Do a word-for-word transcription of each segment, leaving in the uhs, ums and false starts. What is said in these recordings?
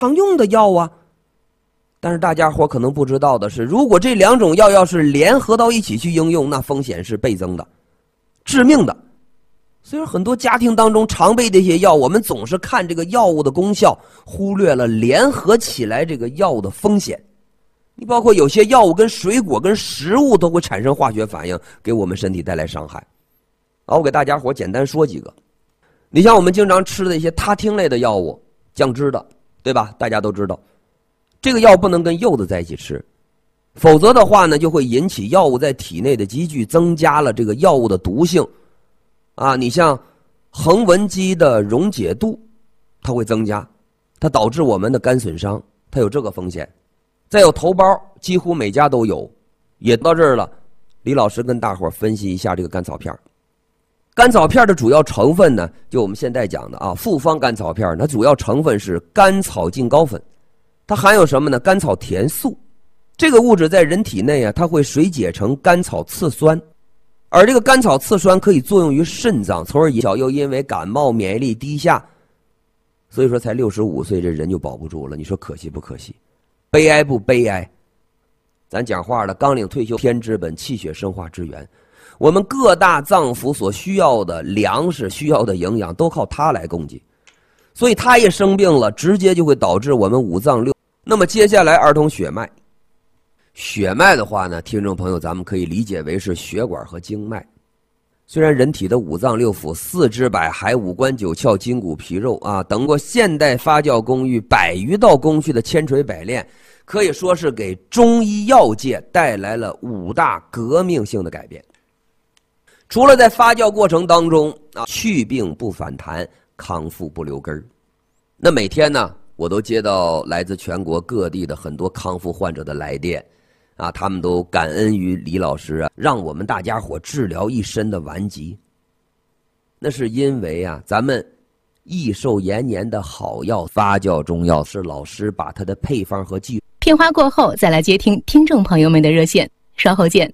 常用的药啊。但是大家伙可能不知道的是，如果这两种药要是联合到一起去应用，那风险是倍增的，致命的。所以说很多家庭当中常备的一些药，我们总是看这个药物的功效，忽略了联合起来这个药物的风险。你包括有些药物跟水果跟食物都会产生化学反应，给我们身体带来伤害。好，我给大家伙简单说几个。你像我们经常吃的一些他汀类的药物，酱汁的，对吧？大家都知道这个药不能跟柚子在一起吃，否则的话呢，就会引起药物在体内的积聚，增加了这个药物的毒性。啊，你像横纹肌的溶解度，它会增加，它导致我们的肝损伤，它有这个风险。再有头孢，几乎每家都有。也到这儿了，李老师跟大伙儿分析一下这个甘草片。甘草片的主要成分呢，就我们现在讲的啊，复方甘草片，它主要成分是甘草净膏粉。它含有什么呢？甘草甜素，这个物质在人体内啊，它会水解成甘草次酸，而这个甘草次酸可以作用于肾脏，从而小又因为感冒免疫力低下，所以说才六十五岁这人就保不住了。你说可惜不可惜？悲哀不悲哀？咱讲话了，纲领退休天之本，气血生化之源，我们各大脏腑所需要的粮食、需要的营养都靠它来供给，所以它一生病了，直接就会导致我们五脏六。那么接下来儿童血脉，血脉的话呢，听众朋友咱们可以理解为是血管和经脉。虽然人体的五脏六腑、四肢百骸、五官九窍、筋骨皮肉啊，等过现代发酵工艺百余道工序的千锤百炼，可以说是给中医药界带来了五大革命性的改变。除了在发酵过程当中啊，去病不反弹，康复不留根儿。那每天呢，我都接到来自全国各地的很多康复患者的来电，啊，他们都感恩于李老师啊，让我们大家伙治疗一身的顽疾。那是因为啊，咱们益寿延年的好药发酵中药是老师把它的配方和技术。 片花过后，再来接听听众朋友们的热线，稍后见。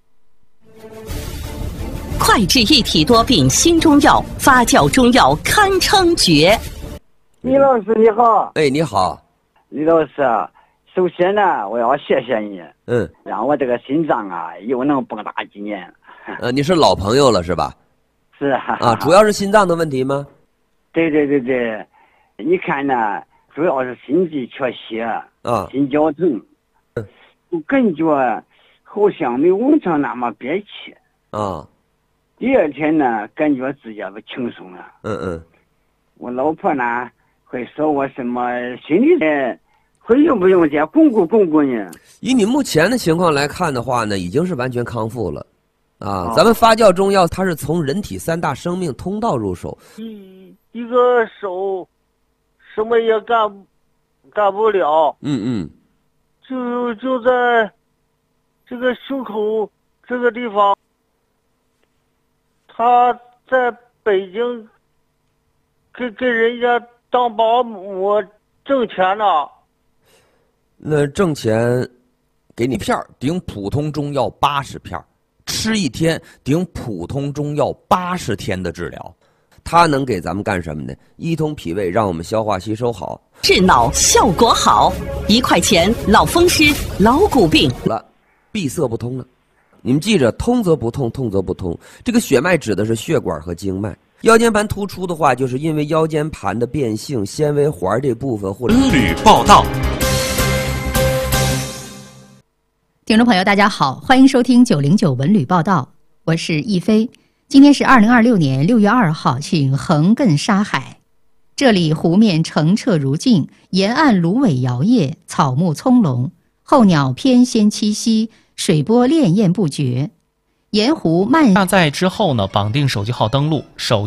快治一体多病新中药，发酵中药堪称绝。 李老师你好。 哎，你好。 李老师，首先呢，我要谢谢你， 嗯， 让我这个心脏啊又能蹦跶几年。 呃，你是老朋友了是吧？ 是啊。 啊，主要是心脏的问题吗？ 对对对对，你看呢，主要是心肌缺血啊， 心绞疼，我感觉好像没往常那么憋气啊。 第二天呢，感觉自己不轻松了。 嗯嗯。 我老婆呢会说我什么心里的，会用不用再巩固巩固呢？ 以你目前的情况来看的话呢，已经是完全康复了，啊，哦、咱们发酵中药它是从人体三大生命通道入手。 一一个手什么也干干不了。 嗯嗯。 就就在这个胸口这个地方。他在北京给给人家当保姆挣钱呢。 那挣钱给你片儿顶普通中药八十片，吃一天顶普通中药八十天的治疗。它能给咱们干什么呢？一通脾胃，让我们消化吸收好， 治脑效果好，一块钱老风湿老骨病了，闭塞不通了。你们记着，通则不痛，痛则不通。这个血脉指的是血管和经脉。腰间盘突出的话，就是因为腰间盘的变性，纤维环这部分或者。 文旅报道。 听众朋友，大家好，欢迎收听九零九文旅报道，我是亦飞。今天是二零二六年六月二号，请横亘沙海。这里湖面澄澈如镜，沿岸芦苇摇曳，草木葱茏，候鸟翩跹栖息。水波潋滟不绝，沿湖漫下载之后呢，绑定手机号登录手